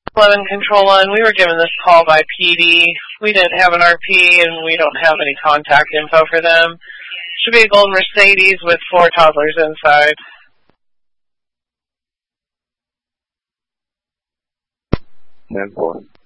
11 Control 1, we were given this call by PD. We didn't have an RP and we don't have any contact info for them. Should be a gold Mercedes with 4 toddlers inside. 10-4.